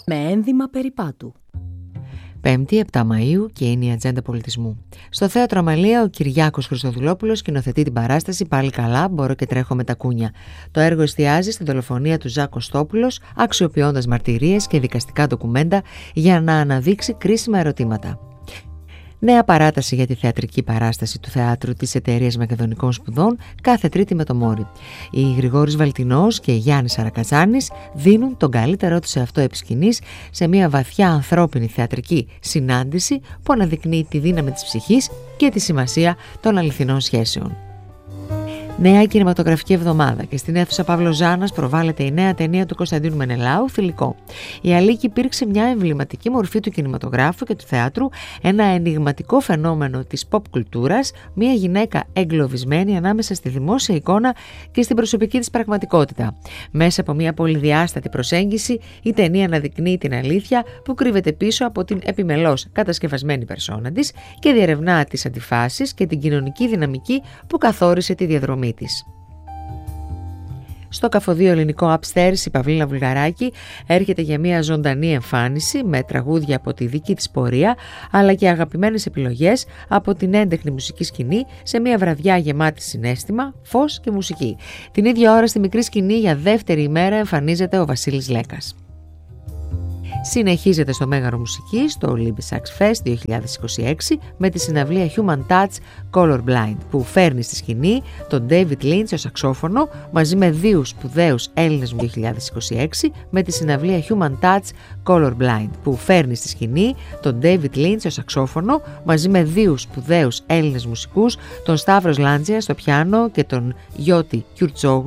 με ένδυμα περιπάτου. 5η 7 Μαΐου και είναι η Ατζέντα Πολιτισμού. Στο Θέατρο Αμαλία ο Κυριάκος Χριστοδουλόπουλος σκηνοθετεί την παράσταση «Πάλι καλά, μπορώ και τρέχω με τα κούνια». Το έργο εστιάζει στην δολοφονία του Ζακ Κωστόπουλος, αξιοποιώντας μαρτυρίες και δικαστικά ντοκουμέντα για να αναδείξει κρίσιμα ερωτήματα. Νέα παράταση για τη θεατρική παράσταση του θεάτρου της Εταιρείας Μακεδονικών Σπουδών κάθε Τρίτη με το Μόρι. Οι Γρηγόρης Βαλτινός και Γιάννης Σαρακαζάνης δίνουν τον καλύτερό τους σε αυτό επί σκηνής σε μια βαθιά ανθρώπινη θεατρική συνάντηση που αναδεικνύει τη δύναμη της ψυχής και τη σημασία των αληθινών σχέσεων. Νέα κινηματογραφική εβδομάδα και στην αίθουσα Παύλος Ζάνας προβάλλεται η νέα ταινία του Κωνσταντίνου Μενελάου, Θηλυκό. Η Αλίκη υπήρξε μια εμβληματική μορφή του κινηματογράφου και του θεάτρου, ένα ενιγματικό φαινόμενο της pop κουλτούρας, μια γυναίκα εγκλωβισμένη ανάμεσα στη δημόσια εικόνα και στην προσωπική της πραγματικότητα. Μέσα από μια πολυδιάστατη προσέγγιση, η ταινία αναδεικνύει την αλήθεια που κρύβεται πίσω από την επιμελώς κατασκευασμένη περσόνα της και διερευνά τις αντιφάσεις και την κοινωνική δυναμική που καθόρισε τη διαδρομή της. Στο Καφοδείο Ελληνικό Upstairs η Παυλίνα Βουλγαράκη έρχεται για μια ζωντανή εμφάνιση με τραγούδια από τη δική της πορεία αλλά και αγαπημένες επιλογές από την έντεχνη μουσική σκηνή σε μια βραδιά γεμάτη συναίσθημα, φως και μουσική. Την ίδια ώρα στη μικρή σκηνή για δεύτερη ημέρα εμφανίζεται ο Βασίλης Λέκας. Συνεχίζεται στο Μέγαρο Μουσικής, το Olympic Sax Fest 2026 με τη συναυλία Human Touch Colorblind που φέρνει στη σκηνή τον David Lynch ως σαξόφωνο μαζί με δύο σπουδαίους Έλληνες 2026 με τη συναυλία Human Touch Colorblind που φέρνει στη σκηνή τον David Lynch ως σαξόφωνο μαζί με δύο σπουδαίους Έλληνες μουσικούς, τον Σταύρος Λάντζια στο πιάνο και τον Γιώτη Κιουρτσόγλου